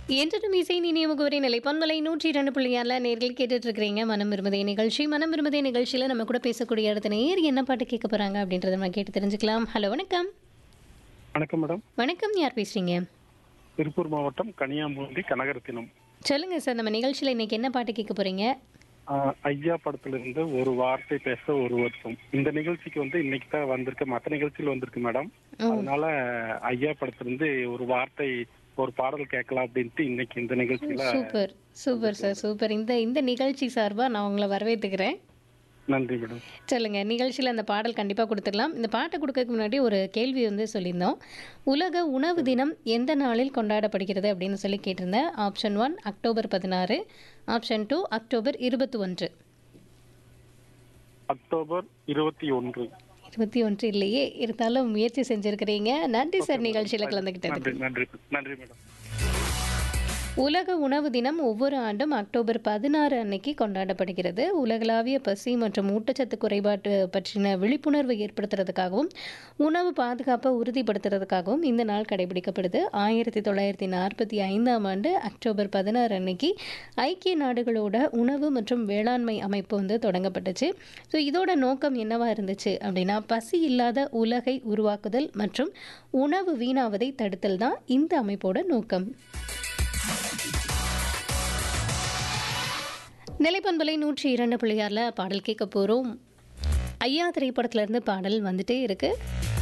என்றும் இசை நினைவுகுவரை நிலைப்பன்மலை 102.6 நேர்கள் கேட்டுட்டு இருக்கிறீங்க மனம் விரும்புதே நிகழ்ச்சி. மனம் விரும்புதே நிகழ்ச்சியில நம்ம கூட பேசக்கூடிய அடுத்த நேர் என்ன பாட்டு கேட்க போறாங்க அப்படின்றத நம்ம கேட்டு தெரிஞ்சுக்கலாம். ஹலோ, வணக்கம். வணக்கம் மேடம். வணக்கம், யார் பேசுறீங்க? திருப்பூர் மாவட்டம் கனியாமூண்டி கனகரத்தினம். சொல்லுங்க சார், நம்ம நிகழ்ச்சியில இன்னைக்கு என்ன பாட்டு கேட்க போறீங்க? ஐயா படத்திலிருந்து ஒரு வார்த்தை பேச ஒரு வருஷம். இந்த நிகழ்ச்சிக்கு இன்னைக்கு தான் வந்திருக்கு, மற்ற நிகழ்ச்சியில் வந்திருக்கு மேடம். அதனால ஐயா படத்திலிருந்து ஒரு வார்த்தை ஒரு பாடல் கேட்கலாம் அப்படின்ட்டு இன்னைக்கு இந்த நிகழ்ச்சியில. Super super sir, super. இந்த நிகழ்ச்சி சார்பா நான் உங்களை வரவேற்றுக்கிறேன். நன்றி மேடம். சொல்லுங்க, நிகழ்ச்சியில் அந்த பாடல் கண்டிப்பாக கொடுத்துடலாம். இந்த பாட்டை கொடுக்கறதுக்கு முன்னாடி ஒரு கேள்வி சொல்லியிருந்தோம். உலக உணவு தினம் எந்த நாளில் கொண்டாடப்படுகிறது அப்படின்னு சொல்லி கேட்டிருந்தேன். Option 1 October 16, option 2 October 21. October 21. 21 இல்லையே, இருந்தாலும் முயற்சி செஞ்சிருக்கிறீங்க. நன்றி சார், நிகழ்ச்சியில் கலந்துக்கிட்டது. நன்றி நன்றி மேடம். உலக உணவு தினம் ஒவ்வொரு ஆண்டும் அக்டோபர் 16 அன்னைக்கு கொண்டாடப்படுகிறது. உலகளாவிய பசி மற்றும் ஊட்டச்சத்து குறைபாட்டு பற்றின விழிப்புணர்வு ஏற்படுத்துறதுக்காகவும் உணவு பாதுகாப்பை உறுதிப்படுத்துறதுக்காகவும் இந்த நாள் கடைபிடிக்கப்படுது. 1945ஆம் ஆண்டு அக்டோபர் 16 அன்னைக்கு ஐக்கிய நாடுகளோட உணவு மற்றும் வேளாண்மை அமைப்பு தொடங்கப்பட்டுச்சு. ஸோ இதோட நோக்கம் என்னவா இருந்துச்சு அப்படின்னா, பசி இல்லாத உலகை உருவாக்குதல் மற்றும் உணவு வீணாவதை தடுத்தல் தான் இந்த அமைப்போட நோக்கம். நிலைப்பண்பலை 102.6 பாடல் கேட்க போகிறோம். ஐயா திரைப்படத்திலிருந்து பாடல் வந்துட்டே இருக்கு.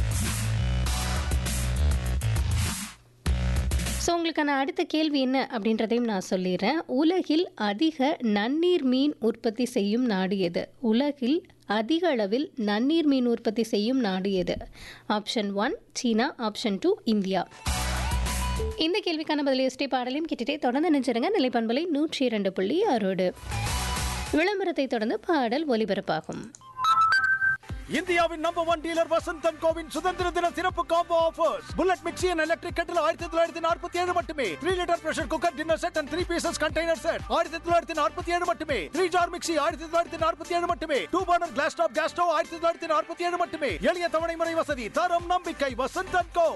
ஸோ உங்களுக்கான அடுத்த கேள்வி என்ன அப்படின்றதையும் நான் சொல்லிடுறேன். உலகில் அதிக நன்னீர் மீன் உற்பத்தி செய்யும் நாடு எது? உலகில் அதிக அளவில் நன்னீர் மீன் உற்பத்தி செய்யும் நாடு எது? ஆப்ஷன் 1 சீனா, ஆப்ஷன் 2 இந்தியா. இந்த கேள்விக்கான பதில் எஸ்டே பாடலையும் கேட்டுட்டே தொடர்ந்து நினைச்சிருங்க. நிலைப்பண்பலை 102.6. விளம்பரத்தை தொடர்ந்து பாடல் ஒலிபரப்பாகும். இந்தியாவின் நம்பர் 1 டீலர் வசந்தன் கோவின் சுதந்திர தின சிறப்பு combo offers. Bullet mixie and electric கட்டில் 1947 மட்டுமே. 3 litre pressure cooker dinner set and 3 pieces container set 1947 மட்டுமே. 3 ஜார் மிக்ஸி 1947 மட்டுமே. 2 burner class top gas stove 1947 மட்டுமே. எளிய தவணை முறை வசதி, தரம், நம்பிக்கை. வசந்தன் கோ.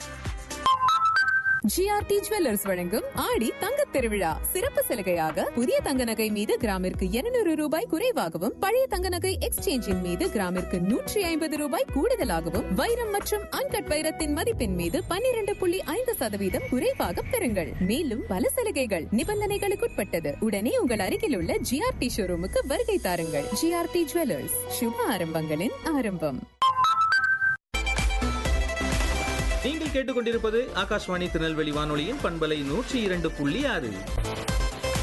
ஜிஆர்டி ஜுவல்லர்ஸ் வழங்கும் ஆடி தங்கத் திருவிழா சிறப்பு சலுகையாக புதிய தங்க நகை மீது கிராமிற்கு 200 ரூபாய் குறைவாகவும், பழைய தங்க நகை எக்ஸ்சேஞ்சின் மீது கிராமிற்கு 150 ரூபாய் கூடுதலாகவும், வைரம் மற்றும் அன்கட் வைரத்தின் மதிப்பின் மீது 12.5% குறைவாக பெறுங்கள். மேலும் பல சலுகைகள் நிபந்தனைகளுக்குட்பட்டது. உடனே உங்கள் அருகில் உள்ள ஜிஆர்டி ஷோரூமுக்கு வருகை தாருங்கள். ஜிஆர்டி ஜுவல்லர்ஸ், சுப ஆரம்பங்களின் ஆரம்பம். நீங்கள் கேட்டுக்கொண்டிருப்பது ஆகாஷ்வாணி திருநெல்வேலி வானொலியின் பண்பலை 102.6.